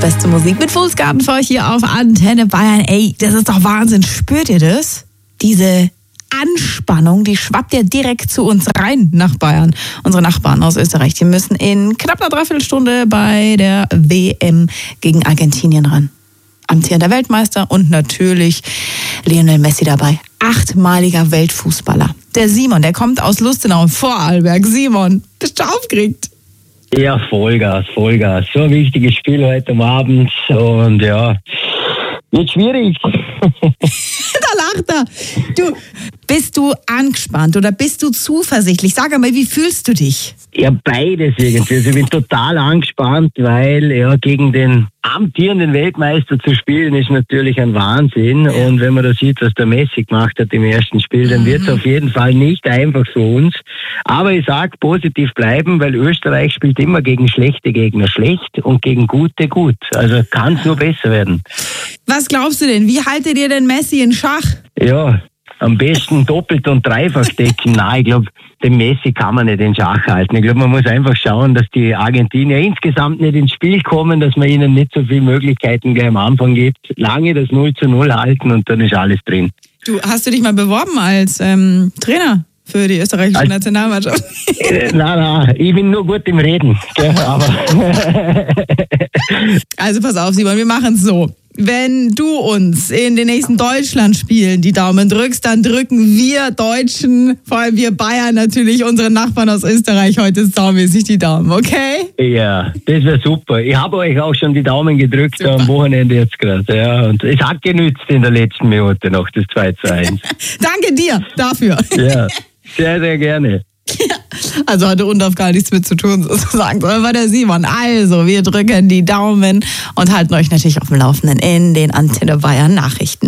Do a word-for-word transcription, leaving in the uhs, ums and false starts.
beste Musik mit Fußgaben für euch hier auf Antenne Bayern. Ey, das ist doch Wahnsinn. Spürt ihr das? Diese Anspannung, die schwappt ja direkt zu uns rein nach Bayern. Unsere Nachbarn aus Österreich, die müssen in knapp einer Dreiviertelstunde bei der W M gegen Argentinien ran. Amtierender Weltmeister und natürlich Lionel Messi dabei. Achtmaliger Weltfußballer. Der Simon, der kommt aus Lustenau, Vorarlberg. Simon, bist du aufgeregt? Ja, Vollgas, Vollgas. So ein wichtiges Spiel heute am Abend und ja, wird schwierig. Da lacht er. Du, bist du angespannt oder bist du zuversichtlich? Sag einmal, wie fühlst du dich? Ja, beides irgendwie. Also ich bin total angespannt, weil ja gegen den amtierenden Weltmeister zu spielen ist natürlich ein Wahnsinn. Und wenn man da sieht, was der Messi gemacht hat im ersten Spiel, dann wird es auf jeden Fall nicht einfach für uns. Aber ich sage, positiv bleiben, weil Österreich spielt immer gegen schlechte Gegner schlecht und gegen gute gut. Also kann es nur besser werden. Was glaubst du denn? Wie haltet ihr denn Messi in Schach? Ja, am besten doppelt und dreifach decken. Nein, ich glaube, den Messi kann man nicht in Schach halten. Ich glaube, man muss einfach schauen, dass die Argentinier insgesamt nicht ins Spiel kommen, dass man ihnen nicht so viele Möglichkeiten gleich am Anfang gibt. Lange das null zu null halten und dann ist alles drin. Du, hast du dich mal beworben als ähm, Trainer für die österreichische als, Nationalmannschaft? Äh, nein, nein, ich bin nur gut im Reden. Gell, aber also pass auf, Simon, wir machen es so. Wenn du uns in den nächsten Deutschlandspielen die Daumen drückst, dann drücken wir Deutschen, vor allem wir Bayern natürlich, unsere Nachbarn aus Österreich heute saumäßig die Daumen, okay? Ja, das wäre super. Ich habe euch auch schon die Daumen gedrückt super. Am Wochenende jetzt gerade. Ja, und es hat genützt in der letzten Minute noch, das zwei zu eins. Danke dir dafür. Ja, sehr, sehr gerne. Ja, also hatte Undorf gar nichts mit zu tun, sozusagen, sondern war der Simon. Also, wir drücken die Daumen und halten euch natürlich auf dem Laufenden in den Antenne Bayern Nachrichten.